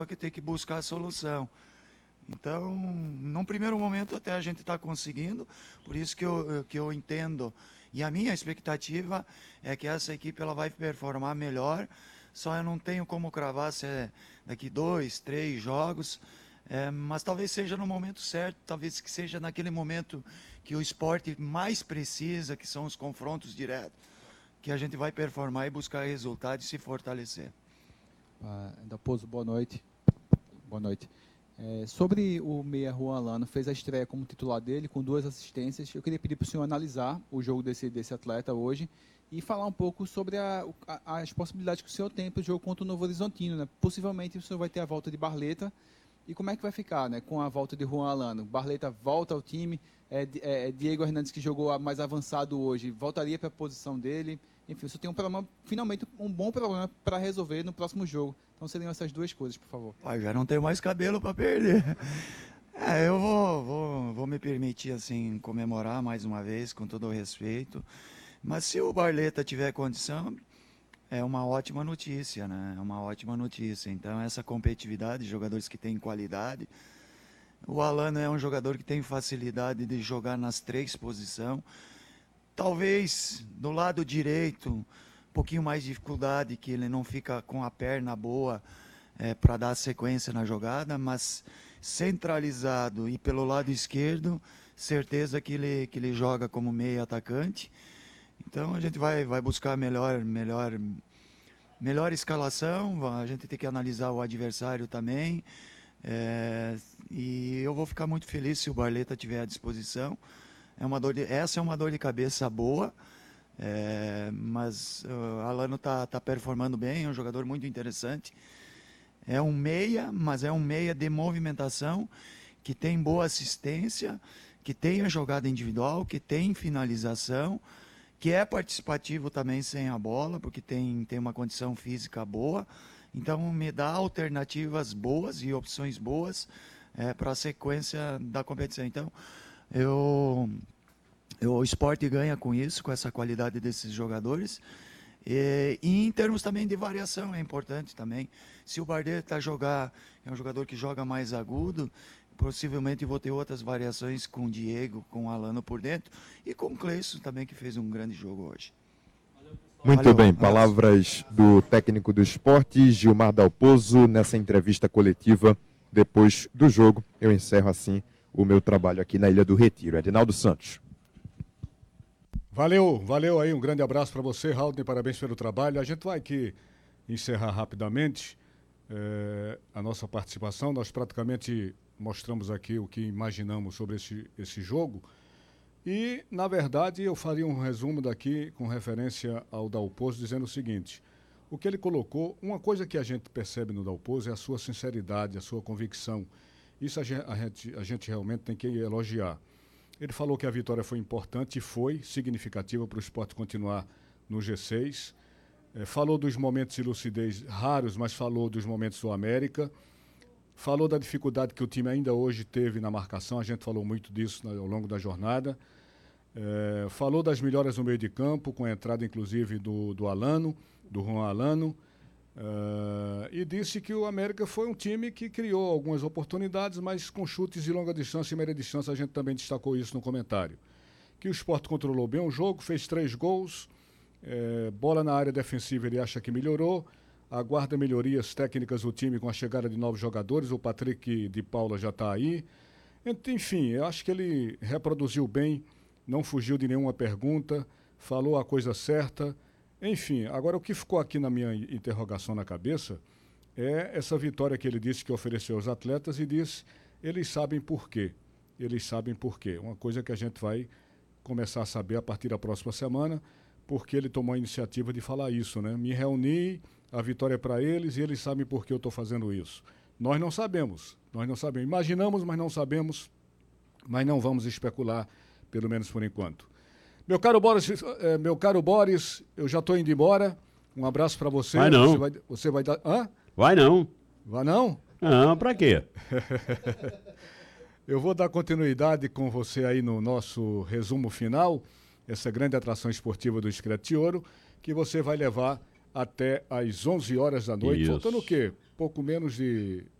que tem que buscar a solução. Então, num primeiro momento até a gente está conseguindo, por isso que eu entendo. E a minha expectativa é que essa equipe ela vai performar melhor, só eu não tenho como cravar se é daqui 2, 3 jogos, mas talvez seja no momento certo, talvez que seja naquele momento que o esporte mais precisa, que são os confrontos diretos, que a gente vai performar e buscar resultados e se fortalecer. Dalpozo, boa noite. Boa noite. Sobre o meia Juan Alano, fez a estreia como titular dele, com 2 assistências. Eu queria pedir para o senhor analisar o jogo desse atleta hoje e falar um pouco sobre as possibilidades que o senhor tem para o jogo contra o Novo Horizontino, né? Possivelmente o senhor vai ter a volta de Barleta. E como é que vai ficar, né, com a volta de Juan Alano? Barleta volta ao time, Diego Hernandes, que jogou mais avançado hoje, voltaria para a posição dele. Enfim, você tem um problema, finalmente um bom problema para resolver no próximo jogo. Então seriam essas 2 coisas, por favor. Já não tenho mais cabelo para perder. Eu vou me permitir assim comemorar mais uma vez, com todo o respeito. Mas se o Barleta tiver condição, é uma ótima notícia, né? É uma ótima notícia. Então essa competitividade, jogadores que têm qualidade. O Alano é um jogador que tem facilidade de jogar nas 3 posições. Talvez do lado direito, um pouquinho mais de dificuldade, que ele não fica com a perna boa para dar sequência na jogada, mas centralizado e pelo lado esquerdo, certeza que ele joga como meio atacante. Então a gente vai buscar melhor escalação, a gente tem que analisar o adversário também. E eu vou ficar muito feliz se o Barleta tiver à disposição. Essa é uma dor de cabeça boa, mas o Alano está performando bem, é um jogador muito interessante. É um meia, mas é um meia de movimentação, que tem boa assistência, que tem a jogada individual, que tem finalização, que é participativo também sem a bola, porque tem uma condição física boa. Então me dá alternativas boas e opções boas para a sequência da competição. Então o esporte ganha com isso, com essa qualidade desses jogadores. E em termos também de variação, é importante também. Se o Barleta é um jogador que joga mais agudo, possivelmente vou ter outras variações com o Diego, com o Alano por dentro e com o Cleison também, que fez um grande jogo hoje. Muito bem, palavras do técnico do esporte, Gilmar Dalpozo, nessa entrevista coletiva depois do jogo. Eu encerro assim o meu trabalho aqui na Ilha do Retiro. Edinaldo Santos. Valeu aí, um grande abraço para você, Raul, parabéns pelo trabalho. A gente vai aqui encerrar rapidamente a nossa participação. Nós praticamente mostramos aqui o que imaginamos sobre esse jogo. E, na verdade, eu faria um resumo daqui com referência ao Dalpozo, dizendo o seguinte: o que ele colocou, uma coisa que a gente percebe no Dalpozo é a sua sinceridade, a sua convicção. Isso a gente realmente tem que elogiar. Ele falou que a vitória foi importante e foi significativa para o esporte continuar no G6. Falou dos momentos de lucidez raros, mas falou dos momentos do América. Falou da dificuldade que o time ainda hoje teve na marcação, a gente falou muito disso ao longo da jornada. Falou das melhoras no meio de campo, com a entrada inclusive do Alano, do Juan Alano. E disse que o América foi um time que criou algumas oportunidades, mas com chutes de longa distância e média distância, a gente também destacou isso no comentário. Que o Sport controlou bem o jogo, fez 3 gols, bola na área defensiva ele acha que melhorou, aguarda melhorias técnicas do time com a chegada de novos jogadores, o Patrick de Paula já está aí. Enfim, eu acho que ele reproduziu bem, não fugiu de nenhuma pergunta, falou a coisa certa. Enfim, agora o que ficou aqui na minha interrogação na cabeça é essa vitória que ele disse que ofereceu aos atletas e disse, eles sabem por quê. Eles sabem por quê. Uma coisa que a gente vai começar a saber a partir da próxima semana, porque ele tomou a iniciativa de falar isso, né? Me reuni, a vitória é para eles e eles sabem por que eu estou fazendo isso. Nós não sabemos. Imaginamos, mas não sabemos, mas não vamos especular, pelo menos por enquanto. Meu caro Boris, eu já estou indo embora. Um abraço para você. Vai não. Você vai dar... Hã? Vai não. Vai não? Não, para quê? Eu vou dar continuidade com você aí no nosso resumo final, essa grande atração esportiva do Screte Ouro, que você vai levar até às 11 horas da noite. Isso. Faltando o quê? Pouco menos de